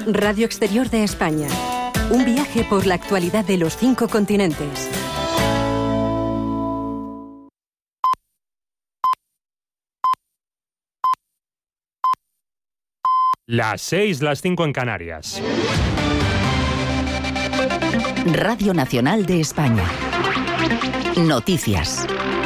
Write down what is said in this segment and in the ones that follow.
Radio Exterior de España. Un viaje por la actualidad de los 5 continentes. Las 6, las 5 en Canarias. Radio Nacional de España. Noticias.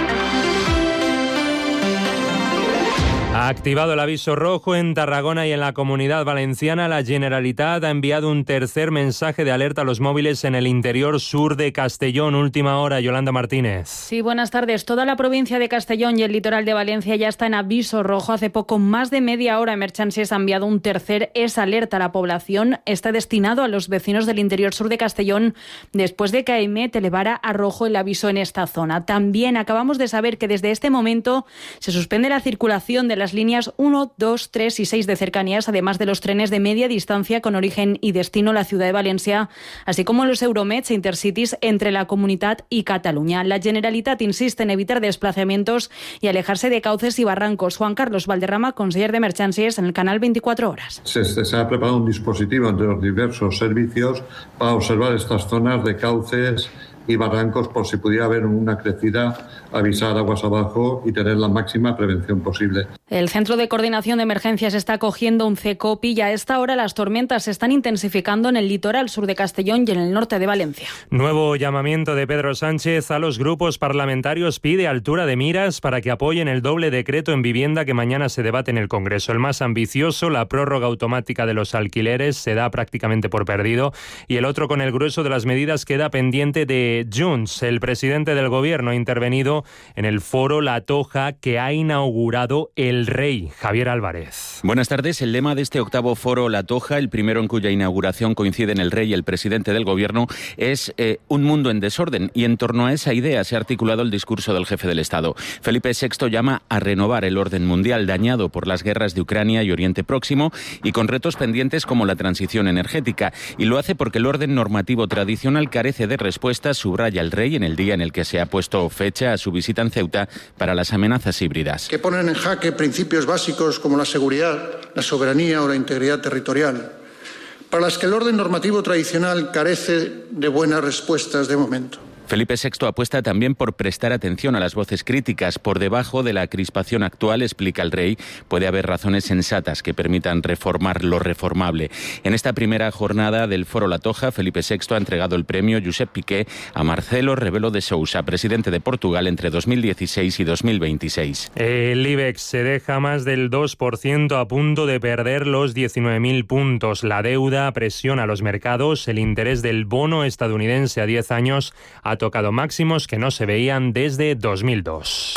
Ha activado el aviso rojo en Tarragona y en la Comunidad Valenciana. La Generalitat ha enviado un tercer mensaje de alerta a los móviles en el interior sur de Castellón. Última hora, Yolanda Martínez. Sí, buenas tardes. Toda la provincia de Castellón y el litoral de Valencia ya está en aviso rojo. Hace poco, más de media hora, Emergencies ha enviado un tercer alerta a la población. Está destinado a los vecinos del interior sur de Castellón después de que AEMET elevara a rojo el aviso en esta zona. También acabamos de saber que desde este momento se suspende la circulación de las líneas 1, 2, 3 y 6 de cercanías, además de los trenes de media distancia con origen y destino a la ciudad de Valencia, así como los Euromets e Intercities entre la Comunitat y Cataluña. La Generalitat insiste en evitar desplazamientos y alejarse de cauces y barrancos. Juan Carlos Valderrama, conseller de Emergencias en el canal 24 Horas. Se ha preparado un dispositivo entre los diversos servicios para observar estas zonas de cauces y barrancos por si pudiera haber una crecida, avisar aguas abajo y tener la máxima prevención posible. El Centro de Coordinación de Emergencias está acogiendo un CECOPI y a esta hora las tormentas se están intensificando en el litoral sur de Castellón y en el norte de Valencia. Nuevo llamamiento de Pedro Sánchez a los grupos parlamentarios. Pide altura de miras para que apoyen el doble decreto en vivienda que mañana se debate en el Congreso. El más ambicioso, la prórroga automática de los alquileres, se da prácticamente por perdido, y el otro, con el grueso de las medidas, queda pendiente de Junts. El presidente del Gobierno ha intervenido en el foro La Toja que ha inaugurado el Rey. Javier Álvarez. Buenas tardes. El lema de este octavo foro La Toja, el primero en cuya inauguración coinciden el Rey y el presidente del Gobierno, es un mundo en desorden, y en torno a esa idea se ha articulado el discurso del jefe del Estado. Felipe VI llama a renovar el orden mundial dañado por las guerras de Ucrania y Oriente Próximo y con retos pendientes como la transición energética, y lo hace porque el orden normativo tradicional carece de respuestas, subraya el Rey en el día en el que se ha puesto fecha a su visita en Ceuta para las amenazas híbridas. Que ponen en jaque principios básicos como la seguridad, la soberanía o la integridad territorial, para las que el orden normativo tradicional carece de buenas respuestas de momento. Felipe VI apuesta también por prestar atención a las voces críticas. Por debajo de la crispación actual, explica el Rey, puede haber razones sensatas que permitan reformar lo reformable. En esta primera jornada del Foro La Toja, Felipe VI ha entregado el premio Josep Piqué a Marcelo Rebelo de Sousa, presidente de Portugal entre 2016 y 2026. El IBEX se deja más del 2%, a punto de perder los 19.000 puntos. La deuda presiona a los mercados. El interés del bono estadounidense a 10 años ha tocado máximos que no se veían desde 2002.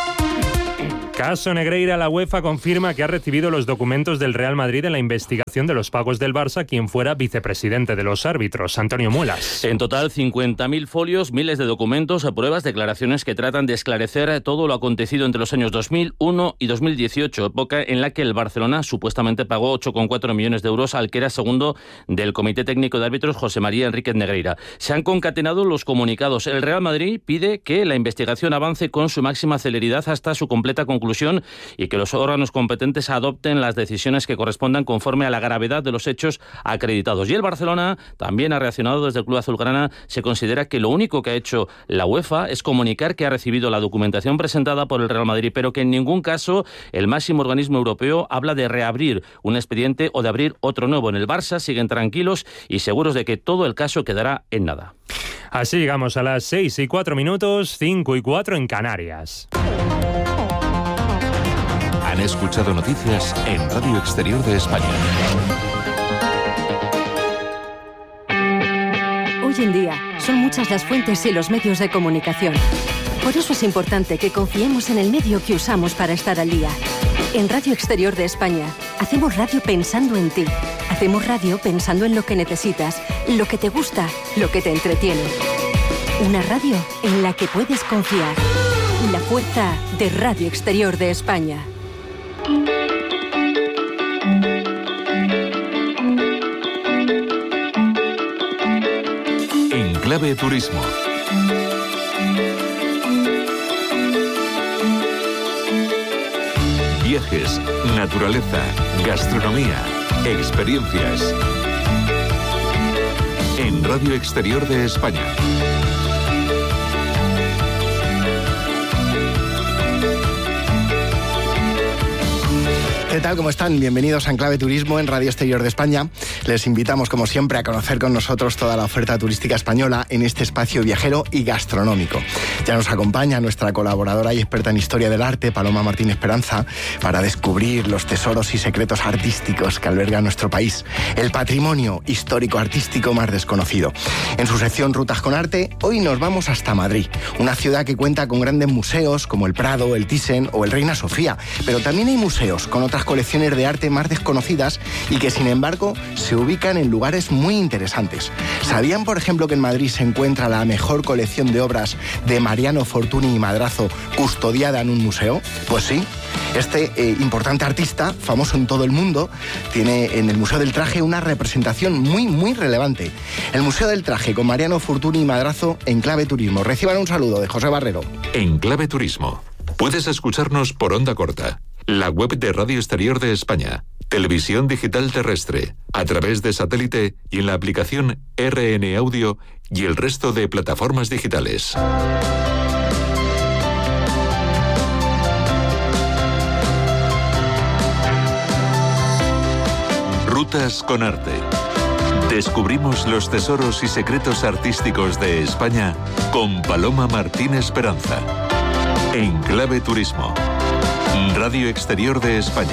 Caso Negreira. La UEFA confirma que ha recibido los documentos del Real Madrid en la investigación de los pagos del Barça, quien fuera vicepresidente de los árbitros. Antonio Muelas. En total, 50.000 folios, miles de documentos, pruebas, declaraciones que tratan de esclarecer todo lo acontecido entre los años 2001 y 2018, época en la que el Barcelona supuestamente pagó 8,4 millones de euros al que era segundo del Comité Técnico de Árbitros, José María Enríquez Negreira. Se han concatenado los comunicados. El Real Madrid pide que la investigación avance con su máxima celeridad hasta su completa conclusión y que los órganos competentes adopten las decisiones que correspondan conforme a la gravedad de los hechos acreditados. Y el Barcelona también ha reaccionado desde el Club Azulgrana. Se considera que lo único que ha hecho la UEFA es comunicar que ha recibido la documentación presentada por el Real Madrid, pero que en ningún caso el máximo organismo europeo habla de reabrir un expediente o de abrir otro nuevo. En el Barça siguen tranquilos y seguros de que todo el caso quedará en nada. Así llegamos a las 6:04, 5:04 en Canarias. Han escuchado noticias en Radio Exterior de España. Hoy en día son muchas las fuentes y los medios de comunicación. Por eso es importante que confiemos en el medio que usamos para estar al día. En Radio Exterior de España hacemos radio pensando en ti. Hacemos radio pensando en lo que necesitas, lo que te gusta, lo que te entretiene. Una radio en la que puedes confiar. La fuerza de Radio Exterior de España. En Clave Turismo. viajes, naturaleza, gastronomía, experiencias. En Radio Exterior de España. ¿Qué tal? ¿Cómo están? Bienvenidos a Enclave Turismo en Radio Exterior de España. Les invitamos, como siempre, a conocer con nosotros toda la oferta turística española en este espacio viajero y gastronómico. Ya nos acompaña nuestra colaboradora y experta en historia del arte, Paloma Martín Esperanza, para descubrir los tesoros y secretos artísticos que alberga nuestro país, el patrimonio histórico-artístico más desconocido. En su sección Rutas con Arte, hoy nos vamos hasta Madrid, una ciudad que cuenta con grandes museos como el Prado, el Thyssen o el Reina Sofía, pero también hay museos con otras colecciones de arte más desconocidas y que, sin embargo, se ubican en lugares muy interesantes. ¿Sabían, por ejemplo, que en Madrid se encuentra la mejor colección de obras de Mariano Fortuny y Madrazo custodiada en un museo? Pues sí. Este importante artista, famoso en todo el mundo, tiene en el Museo del Traje una representación muy relevante. El Museo del Traje con Mariano Fortuny y Madrazo en Clave Turismo. Reciban un saludo de José Barrero. En Clave Turismo. Puedes escucharnos por onda corta, la web de Radio Exterior de España, televisión digital terrestre, a través de satélite y en la aplicación RN Audio y el resto de plataformas digitales. Rutas con Arte. Descubrimos los tesoros y secretos artísticos de España con Paloma Martín Esperanza. En Clave Turismo. Radio Exterior de España.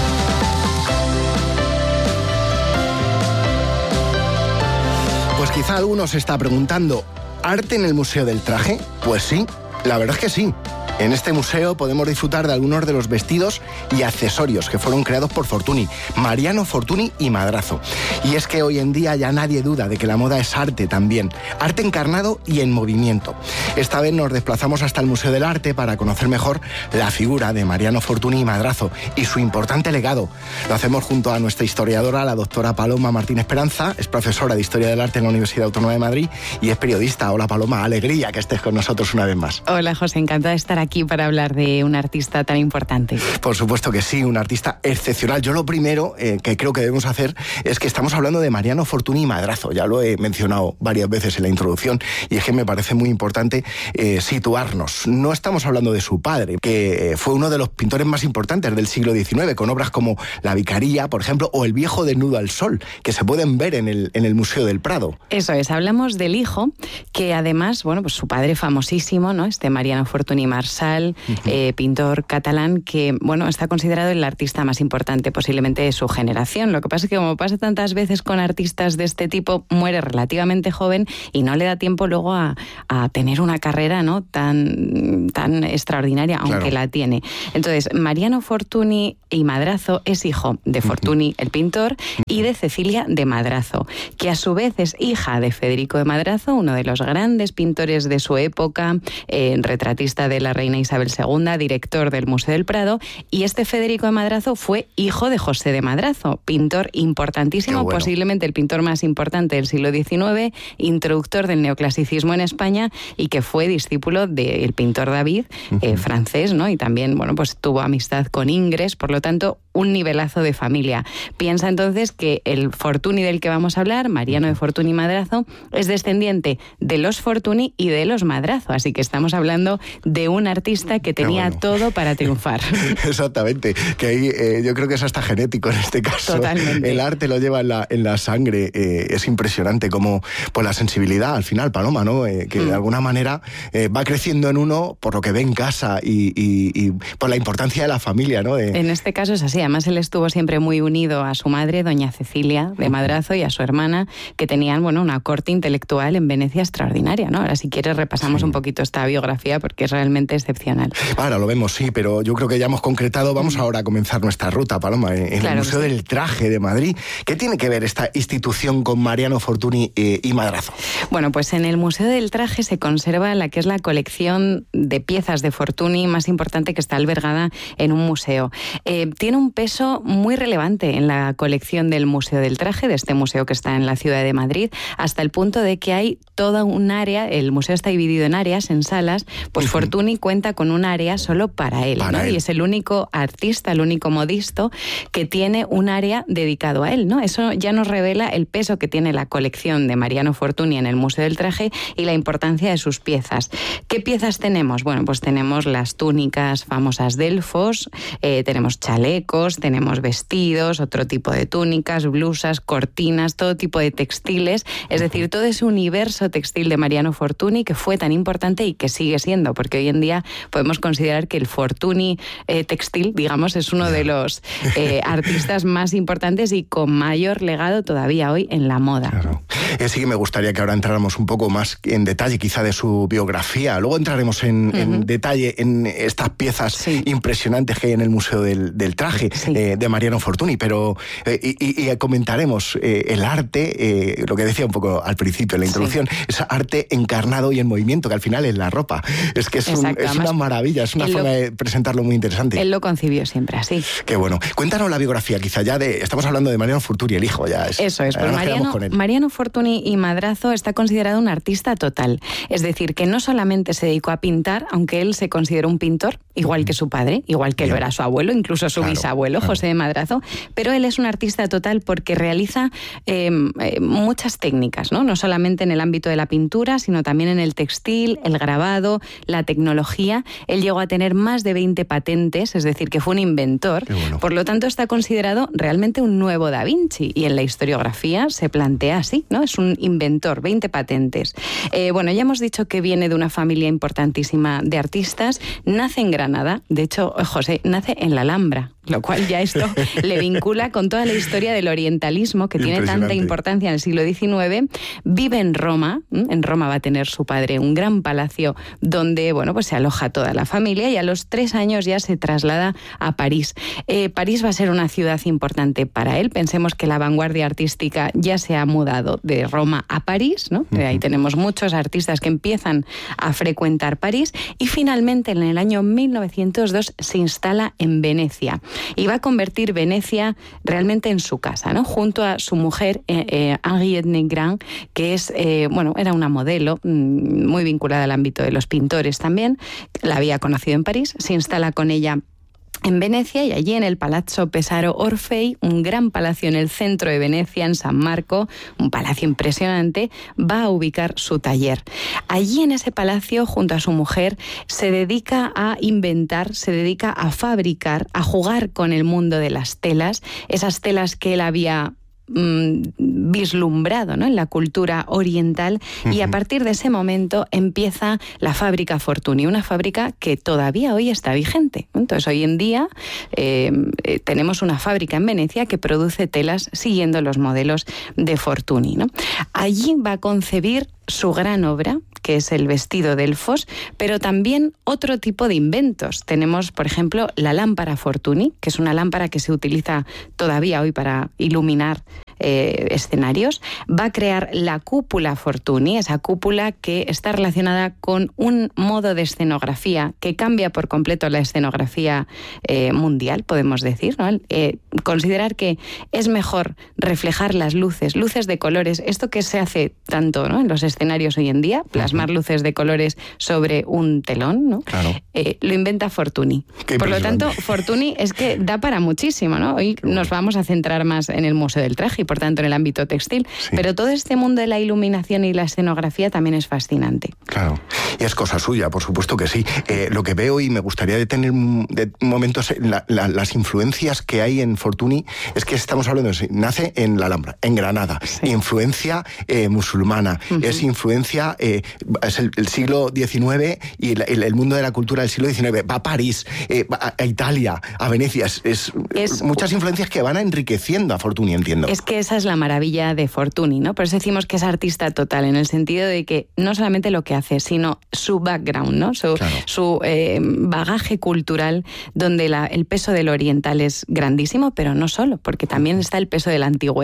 Pues quizá alguno se está preguntando, ¿arte en el Museo del Traje? Pues sí, la verdad es que sí. En este museo podemos disfrutar de algunos de los vestidos y accesorios que fueron creados por Fortuny, Mariano Fortuny y Madrazo. Y es que hoy en día ya nadie duda de que la moda es arte también, arte encarnado y en movimiento. Esta vez nos desplazamos hasta el Museo del Arte para conocer mejor la figura de Mariano Fortuny y Madrazo y su importante legado. Lo hacemos junto a nuestra historiadora, la doctora Paloma Martín Esperanza, es profesora de Historia del Arte en la Universidad Autónoma de Madrid y es periodista. Hola Paloma, alegría que estés con nosotros una vez más. Hola José, encantada de estar aquí para hablar de un artista tan importante. Por supuesto que sí, un artista excepcional. Yo lo primero que creo que debemos hacer es que estamos hablando de Mariano Fortuny y Madrazo. Ya lo he mencionado varias veces en la introducción y es que me parece muy importante situarnos. No estamos hablando de su padre, que fue uno de los pintores más importantes del siglo XIX, con obras como La Vicaría, por ejemplo, o El viejo desnudo al sol, que se pueden ver en el Museo del Prado. Eso es, hablamos del hijo, que además, bueno, pues su padre famosísimo, ¿no? Mariano Fortuny Marsal, pintor catalán que, bueno, está considerado el artista más importante posiblemente de su generación. Lo que pasa es que, como pasa tantas veces con artistas de este tipo, muere relativamente joven y no le da tiempo luego a tener una carrera, ¿no?, tan extraordinaria, aunque la tiene. Entonces, Mariano Fortuny y Madrazo es hijo de Fortuny, el pintor, y de Cecilia de Madrazo, que a su vez es hija de Federico de Madrazo, uno de los grandes pintores de su época, retratista de la reina Isabel II, director del Museo del Prado, y este Federico de Madrazo fue hijo de José de Madrazo, pintor importantísimo, bueno, posiblemente el pintor más importante del siglo XIX, introductor del neoclasicismo en España y que fue discípulo del pintor David, francés, ¿no? Y también, bueno, pues tuvo amistad con Ingres, por lo tanto, un nivelazo de familia. Piensa entonces que el Fortuny del que vamos a hablar, Mariano de Fortuny y Madrazo, es descendiente de los Fortuny y de los Madrazo, así que estamos hablando de un artista que tenía todo para triunfar. Exactamente, que ahí yo creo que es hasta genético en este caso. Totalmente. El arte lo lleva en la sangre, es impresionante como pues la sensibilidad al final, Paloma, ¿no? Que de alguna manera va creciendo en uno por lo que ve en casa y por la importancia de la familia, ¿no? En este caso es así, además él estuvo siempre muy unido a su madre, doña Cecilia de Madrazo, y a su hermana, que tenían, bueno, una corte intelectual en Venecia extraordinaria, ¿no? Ahora si quieres repasamos un poquito esta biografía porque es realmente excepcional. Ahora lo vemos, sí, pero yo creo que ya hemos concretado. Vamos ahora a comenzar nuestra ruta, Paloma, en el Museo del Traje de Madrid. ¿Qué tiene que ver esta institución con Mariano Fortuny y Madrazo? Bueno, pues en el Museo del Traje se conserva la que es la colección de piezas de Fortuny más importante que está albergada en un museo. Tiene un un peso muy relevante en la colección del Museo del Traje, de este museo que está en la ciudad de Madrid, hasta el punto de que hay toda un área, el museo está dividido en áreas, en salas, pues Fortuny cuenta con un área solo para él, ¿no? Y es el único artista, el único modisto que tiene un área dedicado a él, ¿no? Eso ya nos revela el peso que tiene la colección de Mariano Fortuny en el Museo del Traje y la importancia de sus piezas. ¿Qué piezas tenemos? Bueno, pues tenemos las túnicas famosas Delfos, tenemos chalecos, tenemos vestidos, otro tipo de túnicas, blusas, cortinas, todo tipo de textiles, es decir, todo ese universo textil de Mariano Fortuny que fue tan importante y que sigue siendo, porque hoy en día podemos considerar que el Fortuny textil, digamos, es uno de los artistas más importantes y con mayor legado todavía hoy en la moda. Claro. Sí que me gustaría que ahora entráramos un poco más en detalle quizá de su biografía. Luego entraremos en detalle en estas piezas impresionantes que hay en el Museo del Traje de Mariano Fortuny, pero y comentaremos el arte, lo que decía un poco al principio en la introducción, es arte encarnado y en movimiento, que al final es la ropa. Es que es una maravilla, es una forma de presentarlo muy interesante. Él lo concibió siempre así. Qué bueno. Cuéntanos la biografía, quizá ya estamos hablando de Mariano Fortuny, el hijo, ya es. Eso es, pues Mariano Fortuny y madrazo está considerado un artista total. Es decir, que no solamente se dedicó a pintar, aunque él se consideró un pintor, igual que su padre, igual que lo era su abuelo, incluso su bisabuelo, José de Madrazo, pero él es un artista total porque realiza muchas técnicas, ¿no? No solamente en el ámbito de la pintura, sino también en el textil, el grabado, la tecnología. Él llegó a tener más de 20 patentes, es decir, que fue un inventor. Bueno. Por lo tanto, está considerado realmente un nuevo Da Vinci, y en la historiografía se plantea así, ¿no? Es un inventor, 20 patentes. Bueno, ya hemos dicho que viene de una familia importantísima de artistas, nace en Granada, de hecho, José, nace en la Alhambra, lo cual ya esto le vincula con toda la historia del orientalismo que tiene tanta importancia en el siglo XIX. Vive en Roma va a tener su padre un gran palacio donde, bueno, pues se aloja toda la familia, y a los 3 años ya se traslada a París. París va a ser una ciudad importante para él. Pensemos que la vanguardia artística ya se ha mudado de Roma a París, ¿no? Ahí tenemos muchos artistas que empiezan a frecuentar París, y finalmente en el año 1902 se instala en Venecia y va a convertir Venecia realmente en su casa, ¿no? Junto a su mujer, Henriette Negrand, que es, era una modelo muy vinculada al ámbito de los pintores también. La había conocido en París, se instala con ella en Venecia, y allí en el Palazzo Pesaro Orfei, un gran palacio en el centro de Venecia, en San Marco, un palacio impresionante, va a ubicar su taller. Allí en ese palacio, junto a su mujer, se dedica a inventar, se dedica a fabricar, a jugar con el mundo de las telas, esas telas que él había vislumbrado, ¿no?, en la cultura oriental, y a partir de ese momento empieza la fábrica Fortuny, una fábrica que todavía hoy está vigente. Entonces, hoy en día tenemos una fábrica en Venecia que produce telas siguiendo los modelos de Fortuny, ¿no? Allí va a concebir su gran obra, que es el vestido Delfos, pero también otro tipo de inventos. Tenemos, por ejemplo, la lámpara Fortuny, que es una lámpara que se utiliza todavía hoy para iluminar escenarios. Va a crear la cúpula Fortuny, esa cúpula que está relacionada con un modo de escenografía que cambia por completo la escenografía mundial, podemos decir, ¿no? Considerar que es mejor reflejar las luces de colores, esto que se hace tanto, ¿no?, en los escenarios hoy en día, plasmar luces de colores sobre un telón, ¿no? Claro. Lo inventa Fortuny. Por lo tanto, Fortuny es que da para muchísimo, ¿no? Hoy nos vamos a centrar más en el Museo del Traje y, por tanto, en el ámbito textil, pero todo este mundo de la iluminación y la escenografía también es fascinante. Claro, y es cosa suya, por supuesto que sí. Lo que veo, y me gustaría detener momentos en las influencias que hay en Fortuny, es que estamos hablando de, nace en la Alhambra, en Granada, influencia musulmana, es influencia, es el siglo XIX y el mundo de la cultura del siglo XIX, va a París, va a Italia, a Venecia, es muchas influencias que van enriqueciendo a Fortuny, entiendo. Es que esa es la maravilla de Fortuny, ¿no? Por eso decimos que es artista total, en el sentido de que no solamente lo que hace, sino su background, ¿no? Su bagaje cultural, donde el peso del oriental es grandísimo, pero no solo, porque también está el peso de la antigüedad.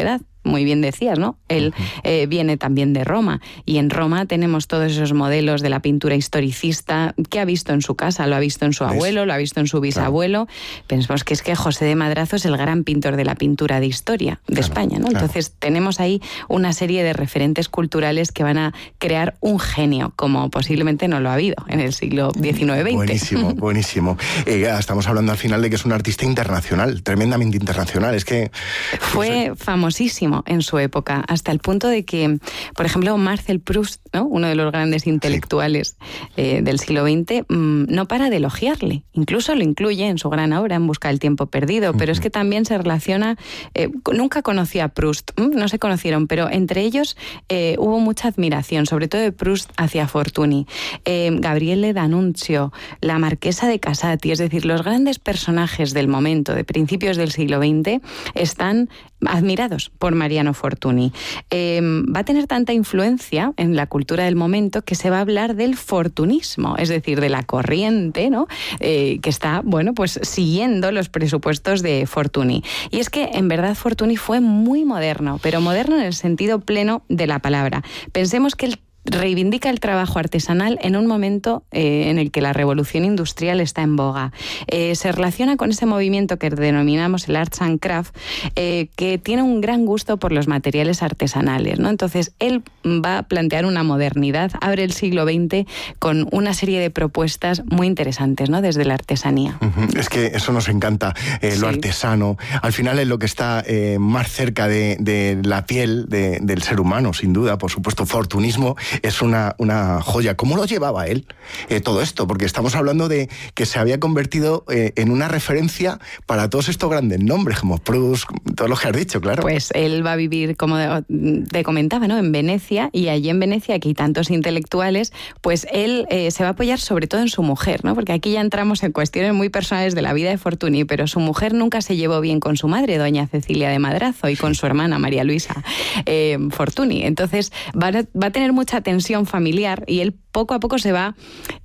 muy bien decías, ¿no? Él viene también de Roma, y en Roma tenemos todos esos modelos de la pintura historicista que ha visto en su casa, lo ha visto en su abuelo, lo ha visto en su bisabuelo. Pensamos que es que José de Madrazo es el gran pintor de la pintura de historia de España, ¿no? Entonces tenemos ahí una serie de referentes culturales que van a crear un genio, como posiblemente no lo ha habido en el siglo XIX-XX. Buenísimo, buenísimo. Estamos hablando al final de que es un artista internacional, tremendamente internacional. Es que fue famosísimo en su época, hasta el punto de que, por ejemplo, Marcel Proust, ¿no? Uno de los grandes intelectuales del siglo XX, no para de elogiarle. Incluso lo incluye en su gran obra, En busca del tiempo perdido, pero es que también se relaciona... nunca conocí a Proust, no se conocieron, pero entre ellos hubo mucha admiración, sobre todo de Proust hacia Fortuny. Gabriele D'Annunzio, la marquesa de Casati, es decir, los grandes personajes del momento, de principios del siglo XX, están admirados por Mariano Fortuny. Va a tener tanta influencia en la cultura del momento que se va a hablar del fortunismo, es decir, de la corriente, ¿no? Que está, bueno, pues siguiendo los presupuestos de Fortuny. Y es que, en verdad, Fortuny fue muy moderno, pero moderno en el sentido pleno de la palabra. Pensemos que él reivindica el trabajo artesanal en un momento en el que la revolución industrial está en boga. Se relaciona con ese movimiento que denominamos el Arts and Craft, que tiene un gran gusto por los materiales artesanales, ¿no? Entonces, él va a plantear una modernidad, abre el siglo XX con una serie de propuestas muy interesantes, ¿no? Desde la artesanía. Es que eso nos encanta, lo artesano. Al final es lo que está más cerca de la piel del ser humano, sin duda. Por supuesto, fortunismo es una joya. ¿Cómo lo llevaba él todo esto? Porque estamos hablando de que se había convertido en una referencia para todos estos grandes nombres, como Proust, todos los que has dicho, claro. Pues él va a vivir, como te comentaba, ¿no? En Venecia, y allí en Venecia, aquí tantos intelectuales, pues él se va a apoyar sobre todo en su mujer, ¿no? Porque aquí ya entramos en cuestiones muy personales de la vida de Fortuny, pero su mujer nunca se llevó bien con su madre, doña Cecilia de Madrazo, y con su hermana María Luisa Fortuny. Entonces va a tener mucha tensión familiar, y él poco a poco se va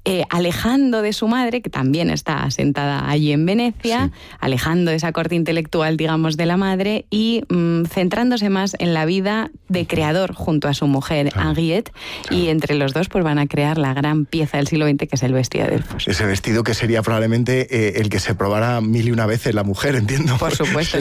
alejando de su madre, que también está asentada allí en Venecia, alejando de esa corte intelectual, digamos, de la madre, y centrándose más en la vida de creador junto a su mujer, Henriette, y entre los dos pues van a crear la gran pieza del siglo XX, que es el vestido de Delfos. Ese vestido que sería probablemente el que se probara 1001 veces la mujer, entiendo. Por supuesto,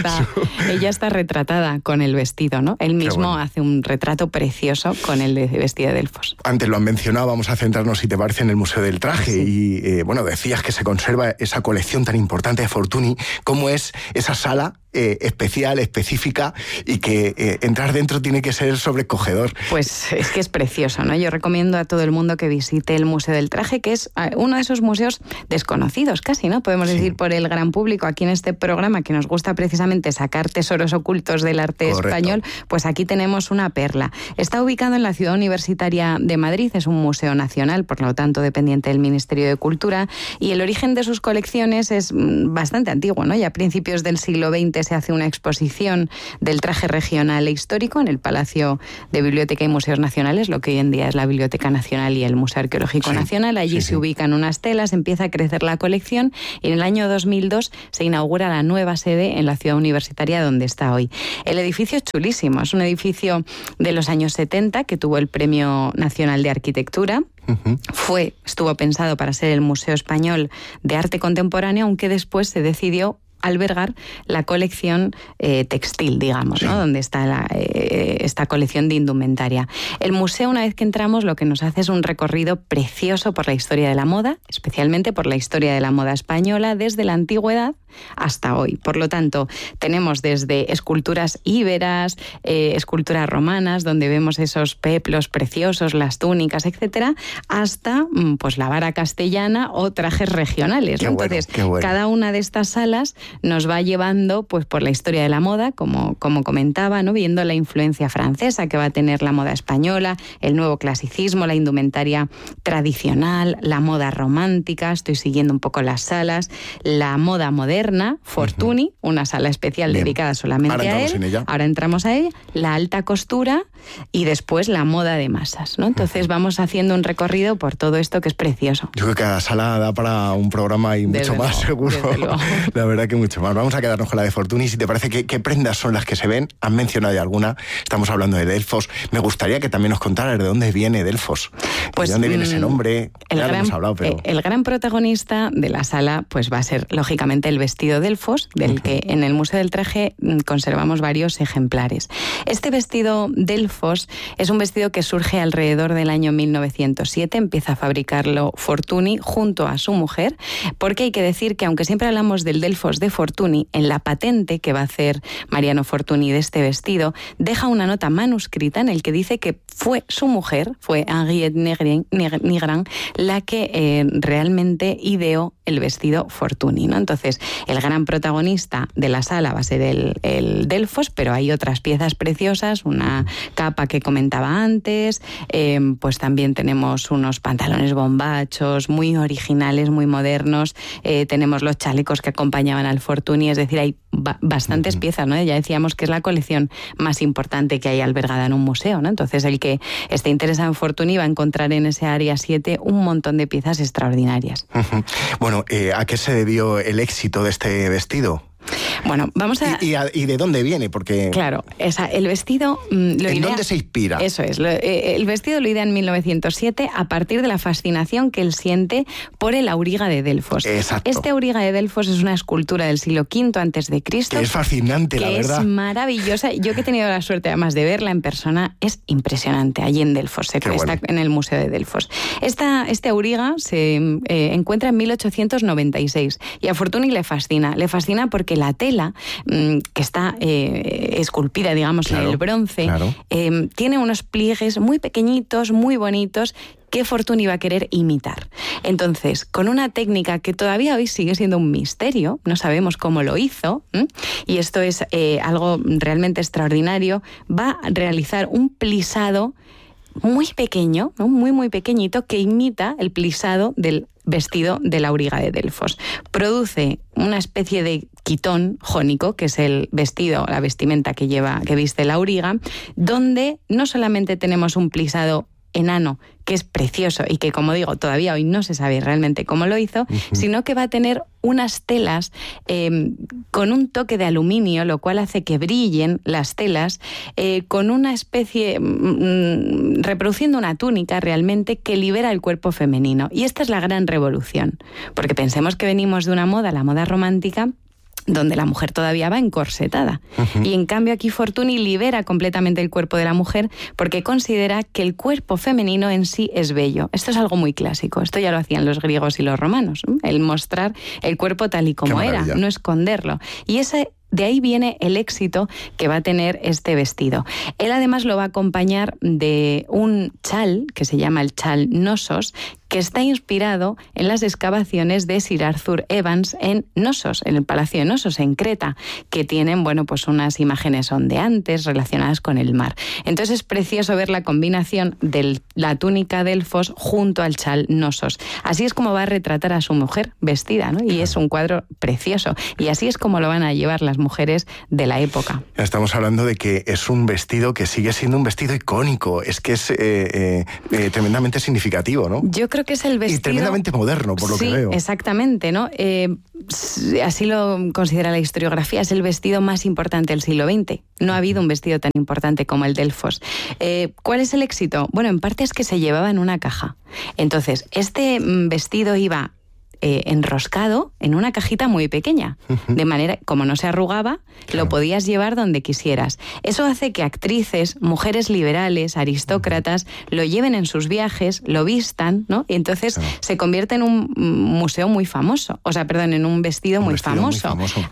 ella está retratada con el vestido, ¿no? Él mismo hace un retrato precioso con el vestido de Delfos. Antes lo han mencionado, vamos a centrarnos, si te parece, en el Museo del Traje. Y bueno, decías que se conserva esa colección tan importante de Fortuny. ¿Cómo es esa sala especial, específica, y que entrar dentro tiene que ser sobrecogedor? Pues es que es precioso, ¿no? Yo recomiendo a todo el mundo que visite el Museo del Traje, que es uno de esos museos desconocidos casi, ¿no? Podemos decir, por el gran público. Aquí en este programa, que nos gusta precisamente sacar tesoros ocultos del arte español, pues aquí tenemos una perla. Está ubicado en la Ciudad Universitaria de Madrid, es un museo nacional, por lo tanto dependiente del Ministerio de Cultura, y el origen de sus colecciones es bastante antiguo, ¿no? Ya a principios del siglo XX se hace una exposición del traje regional e histórico en el Palacio de Biblioteca y Museos Nacionales, lo que hoy en día es la Biblioteca Nacional y el Museo Arqueológico Nacional. Allí se ubican unas telas, empieza a crecer la colección, y en el año 2002 se inaugura la nueva sede en la Ciudad Universitaria donde está hoy. El edificio es chulísimo, es un edificio de los años 70 que tuvo el Premio Nacional de Arquitectura. Estuvo pensado para ser el Museo Español de Arte Contemporáneo, aunque después se decidió albergar la colección textil, digamos, ¿no? Donde está esta colección de indumentaria. El museo, una vez que entramos, lo que nos hace es un recorrido precioso por la historia de la moda, especialmente por la historia de la moda española, desde la antigüedad hasta hoy. Por lo tanto, tenemos desde esculturas íberas, esculturas romanas, donde vemos esos peplos preciosos, las túnicas, etcétera, hasta pues la vara castellana o trajes regionales, ¿no? Entonces, cada una de estas salas nos va llevando pues por la historia de la moda, como comentaba, ¿no? Viendo la influencia francesa que va a tener la moda española, el nuevo clasicismo, la indumentaria tradicional, la moda romántica, estoy siguiendo un poco las salas, la moda moderna, Fortuny, una sala especial dedicada solamente a él. Ahora entramos a ella, la alta costura, y después la moda de masas, ¿no? Entonces vamos haciendo un recorrido por todo esto que es precioso. Yo creo que cada sala da para un programa y mucho más, seguro. La verdad que mucho más. Vamos a quedarnos con la de Fortuny. Si te parece, ¿qué prendas son las que se ven? Han mencionado ya alguna. Estamos hablando de Delfos. Me gustaría que también nos contaras de dónde viene Delfos. Pues, ¿de dónde viene ese nombre? Ya lo hemos hablado, pero... El gran protagonista de la sala pues va a ser, lógicamente, el vestido Delfos, del que en el Museo del Traje conservamos varios ejemplares. Este vestido Delfos es un vestido que surge alrededor del año 1907. Empieza a fabricarlo Fortuny junto a su mujer, porque hay que decir que, aunque siempre hablamos del Delfos de Fortuny, en la patente que va a hacer Mariano Fortuny de este vestido, deja una nota manuscrita en el que dice que fue su mujer, fue Henriette Nigran, la que realmente ideó el vestido Fortuny, ¿no? Entonces, el gran protagonista de la sala va a ser el Delfos, pero hay otras piezas preciosas, una capa que comentaba antes, pues también tenemos unos pantalones bombachos muy originales, muy modernos, tenemos los chalecos que acompañaban al Fortuny, es decir, hay bastantes piezas, ¿no? Ya decíamos que es la colección más importante que hay albergada en un museo, ¿no? Entonces, el que esté interesado en Fortuny va a encontrar en ese área 7 un montón de piezas extraordinarias. Bueno, ¿a qué se debió el éxito de este vestido? Bueno, vamos a... ¿Y de dónde viene? Porque... Claro, el vestido... ¿En dónde se inspira? Eso es. El vestido lo idea en 1907 a partir de la fascinación que él siente por el auriga de Delfos. Exacto. Este auriga de Delfos es una escultura del siglo V a.C. Que es fascinante, la verdad. Es maravillosa. Yo, que he tenido la suerte además de verla en persona, es impresionante. Allí en Delfos, está en el Museo de Delfos. Este auriga se encuentra en 1896 y a Fortuny le fascina. Le fascina porque la tela que está esculpida, digamos, en el bronce, tiene unos pliegues muy pequeñitos, muy bonitos, que Fortuny va a querer imitar. Entonces, con una técnica que todavía hoy sigue siendo un misterio, no sabemos cómo lo hizo, y esto es algo realmente extraordinario, va a realizar un plisado muy pequeño, ¿no? muy pequeñito, que imita el plisado del vestido de la auriga de Delfos. Produce una especie de quitón jónico, que es el vestido, la vestimenta que viste la auriga, donde no solamente tenemos un plisado enano, que es precioso y que, como digo, todavía hoy no se sabe realmente cómo lo hizo, sino que va a tener unas telas con un toque de aluminio, lo cual hace que brillen las telas, con una especie, reproduciendo una túnica realmente que libera el cuerpo femenino. Y esta es la gran revolución, porque pensemos que venimos de una moda, la moda romántica, donde la mujer todavía va encorsetada. Y en cambio aquí Fortuny libera completamente el cuerpo de la mujer porque considera que el cuerpo femenino en sí es bello. Esto es algo muy clásico. Esto ya lo hacían los griegos y los romanos, el mostrar el cuerpo tal y como era, no esconderlo. Y de ahí viene el éxito que va a tener este vestido. Él además lo va a acompañar de un chal, que se llama el chal Knossos, que está inspirado en las excavaciones de Sir Arthur Evans en Knossos, en el Palacio de Knossos, en Creta, que tienen, pues unas imágenes ondeantes relacionadas con el mar. Entonces es precioso ver la combinación de la túnica Delfos junto al chal Knossos. Así es como va a retratar a su mujer vestida, ¿no? Y es un cuadro precioso. Y así es como lo van a llevar las mujeres de la época. Estamos hablando de que es un vestido que sigue siendo un vestido icónico. Es que es tremendamente significativo, ¿no? Yo creo que es el vestido... Y tremendamente moderno, por lo que veo. Exactamente, ¿no? Así lo considera la historiografía, es el vestido más importante del siglo XX. No ha habido un vestido tan importante como el Delfos. ¿Cuál es el éxito? Bueno, en parte es que se llevaba en una caja. Entonces, este vestido iba enroscado en una cajita muy pequeña, de manera, como no se arrugaba, lo podías llevar donde quisieras. Eso hace que actrices, mujeres liberales, aristócratas, lo lleven en sus viajes, lo vistan, ¿no? Y entonces se convierte en un museo muy famoso, en un vestido muy famoso.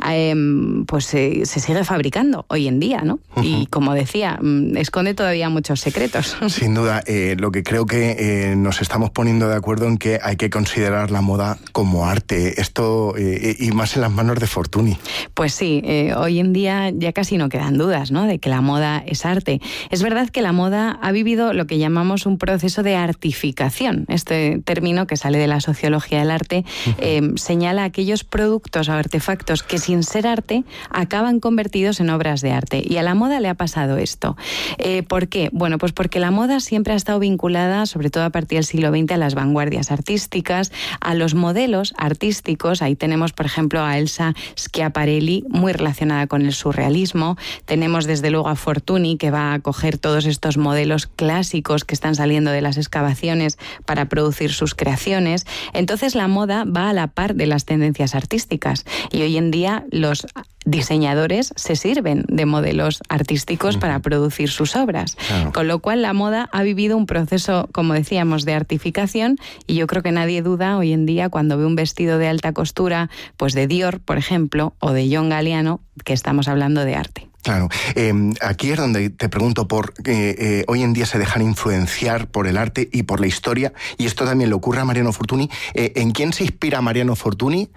Pues se sigue fabricando hoy en día, ¿no? Y como decía, esconde todavía muchos secretos. Sin duda, lo que creo que nos estamos poniendo de acuerdo en que hay que considerar la moda como arte, esto y más en las manos de Fortuny. Pues sí, hoy en día ya casi no quedan dudas, ¿no?, de que la moda es arte. Es verdad que la moda ha vivido lo que llamamos un proceso de artificación. Este término, que sale de la sociología del arte, señala aquellos productos o artefactos que sin ser arte acaban convertidos en obras de arte. Y a la moda le ha pasado esto. ¿Por qué? Bueno, pues porque la moda siempre ha estado vinculada, sobre todo a partir del siglo XX, a las vanguardias artísticas, a los modelos artísticos. Ahí tenemos, por ejemplo, a Elsa Schiaparelli, muy relacionada con el surrealismo. Tenemos, desde luego, a Fortuny, que va a coger todos estos modelos clásicos que están saliendo de las excavaciones para producir sus creaciones. Entonces, la moda va a la par de las tendencias artísticas. Y hoy en día los diseñadores se sirven de modelos artísticos para producir sus obras. Claro. Con lo cual, la moda ha vivido un proceso, como decíamos, de artificación, y yo creo que nadie duda hoy en día, cuando ve un vestido de alta costura, pues de Dior, por ejemplo, o de John Galliano, que estamos hablando de arte. Claro, aquí es donde te pregunto por hoy en día se dejan influenciar por el arte y por la historia, y esto también le ocurre a Mariano Fortuny. ¿En quién se inspira Mariano Fortuny?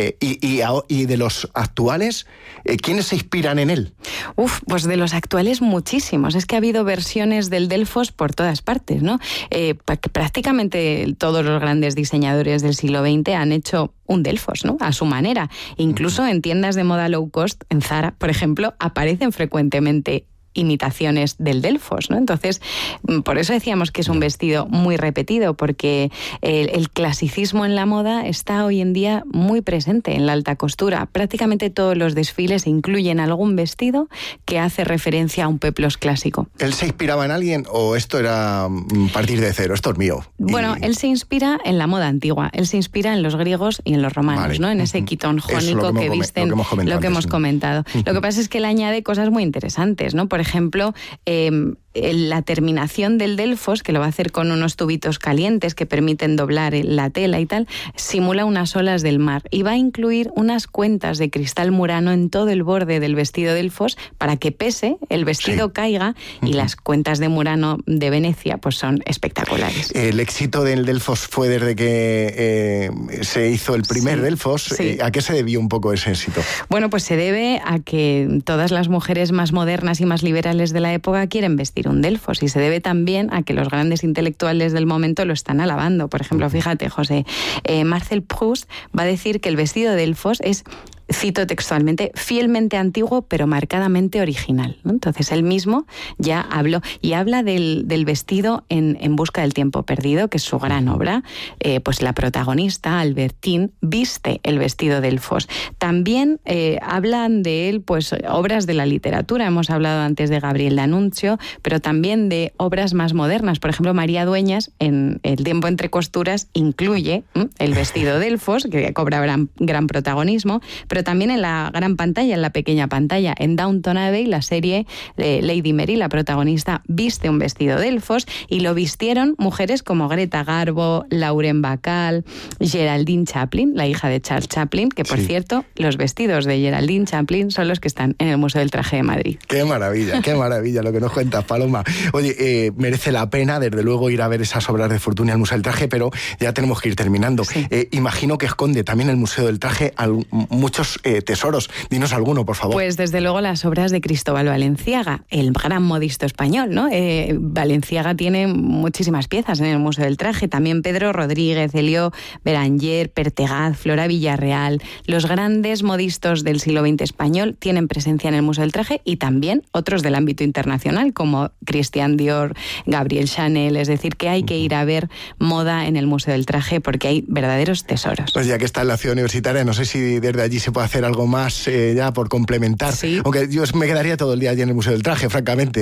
Y de los actuales, ¿quiénes se inspiran en él? Pues de los actuales muchísimos. Es que ha habido versiones del Delfos por todas partes, ¿no? Prácticamente todos los grandes diseñadores del siglo XX han hecho un Delfos, ¿no?, a su manera. Incluso en tiendas de moda low cost, en Zara, por ejemplo, aparecen frecuentemente imitaciones del Delfos, ¿no? Entonces, por eso decíamos que es un vestido muy repetido, porque el clasicismo en la moda está hoy en día muy presente en la alta costura. Prácticamente todos los desfiles incluyen algún vestido que hace referencia a un peplos clásico. ¿Él se inspiraba en alguien o esto era partir de cero? Esto es mío. Bueno, él se inspira en la moda antigua. Él se inspira en los griegos y en los romanos, vale, ¿no? En ese quitón jónico que visten, lo que hemos comentado. Lo que pasa es que él añade cosas muy interesantes, ¿no? Por ejemplo, la terminación del Delfos, que lo va a hacer con unos tubitos calientes que permiten doblar la tela y tal, simula unas olas del mar, y va a incluir unas cuentas de cristal murano en todo el borde del vestido Delfos para que pese, el vestido caiga, y las cuentas de Murano de Venecia pues son espectaculares. El éxito del Delfos fue desde que se hizo el primer Delfos. Sí. ¿A qué se debió un poco ese éxito? Bueno, pues se debe a que todas las mujeres más modernas y más liberales de la época quieren vestir un Delfos, y se debe también a que los grandes intelectuales del momento lo están alabando. Por ejemplo, fíjate, José, Marcel Proust va a decir que el vestido Delfos es, cito textualmente, fielmente antiguo pero marcadamente original, ¿no? Entonces él mismo ya habló, y habla del vestido en Busca del tiempo perdido, que es su gran obra. Pues la protagonista, Albertine, viste el vestido Delfos. También hablan de él pues obras de la literatura. Hemos hablado antes de Gabriel D'Annunzio, pero también de obras más modernas. Por ejemplo, María Dueñas, en El tiempo entre costuras, incluye el vestido Delfos, que cobra gran protagonismo, pero también en la gran pantalla, en la pequeña pantalla. En Downton Abbey, la serie, Lady Mary, la protagonista, viste un vestido Delfos, y lo vistieron mujeres como Greta Garbo, Lauren Bacall, Geraldine Chaplin, la hija de Charles Chaplin, que por cierto, los vestidos de Geraldine Chaplin son los que están en el Museo del Traje de Madrid. Qué maravilla lo que nos cuentas, Paloma. Oye, merece la pena, desde luego, ir a ver esas obras de Fortuny al Museo del Traje, pero ya tenemos que ir terminando. Sí. Imagino que esconde también el Museo del Traje muchos tesoros. Dinos alguno, por favor. Pues desde luego las obras de Cristóbal Valenciaga, el gran modisto español, ¿no? Valenciaga tiene muchísimas piezas en el Museo del Traje. También Pedro Rodríguez, Elio Beranger, Pertegaz, Flora Villarreal. Los grandes modistos del siglo XX español tienen presencia en el Museo del Traje, y también otros del ámbito internacional, como Christian Dior, Gabriel Chanel. Es decir, que hay que ir a ver moda en el Museo del Traje, porque hay verdaderos tesoros. Pues ya que está en la ciudad universitaria, no sé si desde allí se puede hacer algo más ya por complementar. Sí. Aunque yo me quedaría todo el día allí en el Museo del Traje, francamente.